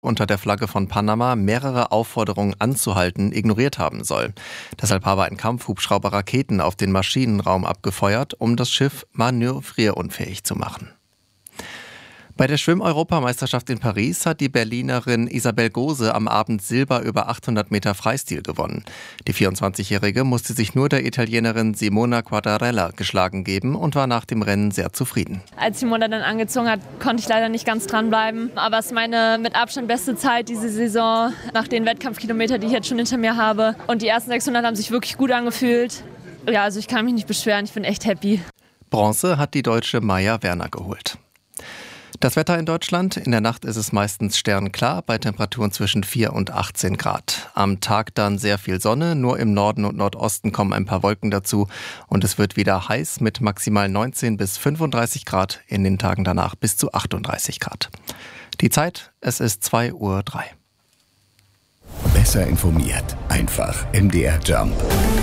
unter der Flagge von Panama mehrere Aufforderungen anzuhalten ignoriert haben soll. Deshalb habe ein Kampfhubschrauber Raketen auf den Maschinenraum abgefeuert, um das Schiff manövrierunfähig zu machen. Bei der Schwimm-Europameisterschaft in Paris hat die Berlinerin Isabel Gose am Abend Silber über 800 Meter Freistil gewonnen. Die 24-Jährige musste sich nur der Italienerin Simona Quadarella geschlagen geben und war nach dem Rennen sehr zufrieden. Als Simona dann angezogen hat, konnte ich leider nicht ganz dranbleiben. Aber es ist meine mit Abstand beste Zeit diese Saison, nach den Wettkampfkilometern, die ich jetzt schon hinter mir habe. Und die ersten 600 haben sich wirklich gut angefühlt. Ja, also ich kann mich nicht beschweren, ich bin echt happy. Bronze hat die Deutsche Maja Werner geholt. Das Wetter in Deutschland: In der Nacht ist es meistens sternklar bei Temperaturen zwischen 4 und 18 Grad. Am Tag dann sehr viel Sonne, nur im Norden und Nordosten kommen ein paar Wolken dazu. Und es wird wieder heiß mit maximal 19 bis 35 Grad, in den Tagen danach bis zu 38 Grad. Die Zeit: Es ist 2:03 Uhr. Besser informiert, einfach MDR Jump.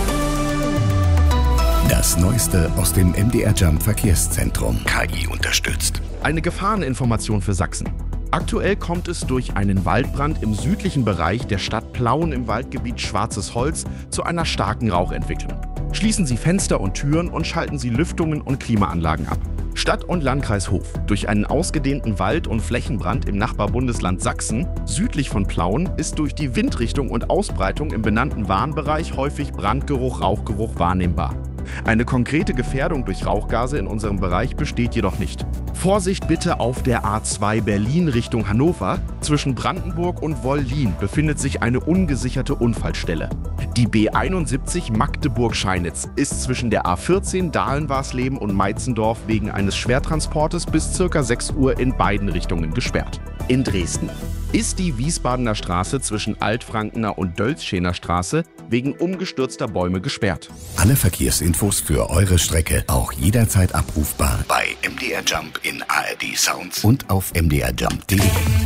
Das Neueste aus dem MDR Jump Verkehrszentrum. KI unterstützt. Eine Gefahreninformation für Sachsen. Aktuell kommt es durch einen Waldbrand im südlichen Bereich der Stadt Plauen im Waldgebiet Schwarzes Holz zu einer starken Rauchentwicklung. Schließen Sie Fenster und Türen und schalten Sie Lüftungen und Klimaanlagen ab. Stadt- und Landkreis Hof. Durch einen ausgedehnten Wald- und Flächenbrand im Nachbarbundesland Sachsen, südlich von Plauen, ist durch die Windrichtung und Ausbreitung im benannten Warnbereich häufig Brandgeruch, Rauchgeruch wahrnehmbar. Eine konkrete Gefährdung durch Rauchgase in unserem Bereich besteht jedoch nicht. Vorsicht bitte auf der A2 Berlin Richtung Hannover. Zwischen Brandenburg und Wollin befindet sich eine ungesicherte Unfallstelle. Die B71 Magdeburg-Scheinitz ist zwischen der A14 Dahlen-Warsleben und Meitzendorf wegen eines Schwertransportes bis ca. 6 Uhr in beiden Richtungen gesperrt. In Dresden ist die Wiesbadener Straße zwischen Altfrankener und Dölzschener Straße wegen umgestürzter Bäume gesperrt. Alle Verkehrsinfos für eure Strecke auch jederzeit abrufbar bei MDR Jump in ARD Sounds und auf mdrjump.de.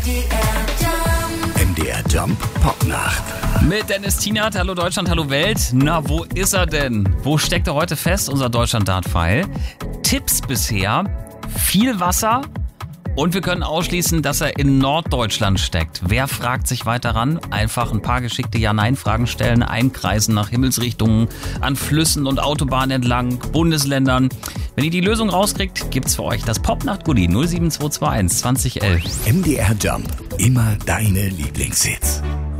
MDR Jump Popnacht. Mit Dennis Tienert, hallo Deutschland, hallo Welt. Na, wo ist er denn? Wo steckt er heute fest, unser Deutschland-Dart-Pfeil? Tipps bisher: viel Wasser. Und wir können ausschließen, dass er in Norddeutschland steckt. Wer fragt sich weiter ran? Einfach ein paar geschickte Ja-Nein-Fragen stellen, einkreisen nach Himmelsrichtungen, an Flüssen und Autobahnen entlang, Bundesländern. Wenn ihr die Lösung rauskriegt, gibt's für euch das Popnacht-Goodie 07221 2011. MDR Jump, immer deine Lieblingshits.